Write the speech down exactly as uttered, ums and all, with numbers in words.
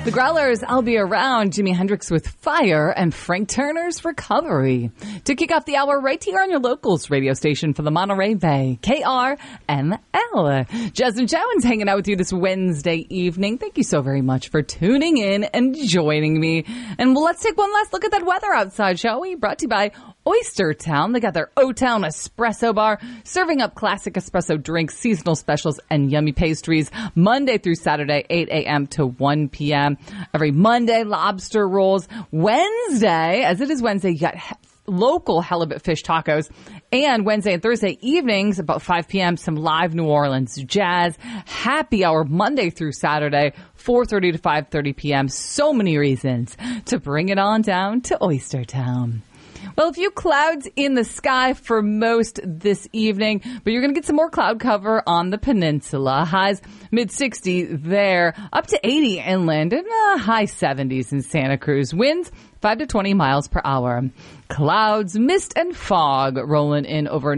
The Growlers, I'll Be Around, Jimi Hendrix with Fire, and Frank Turner's Recovery. To kick off the hour right here on your locals radio station for the Monterey Bay, K R M L. Jasmine Jones hanging out with you this Wednesday evening. Thank you so very much for tuning in and joining me. And let's take one last look at that weather outside, shall we? Brought to you by Oyster Town. They got their O-Town Espresso Bar, serving up classic espresso drinks, seasonal specials, and yummy pastries Monday through Saturday, eight a.m. to one p.m. Every Monday, lobster rolls. Wednesday, as it is Wednesday, you got he- local halibut fish tacos. And Wednesday and Thursday evenings, about five p.m., some live New Orleans jazz. Happy hour Monday through Saturday, four thirty to five thirty p.m. So many reasons to bring it on down to Oyster Town. Well, a few clouds in the sky for most this evening, but you're going to get some more cloud cover on the peninsula. Highs mid sixties there, up to eighty inland, and uh, high seventies in Santa Cruz. Winds five to twenty miles per hour. Clouds, mist, and fog rolling in over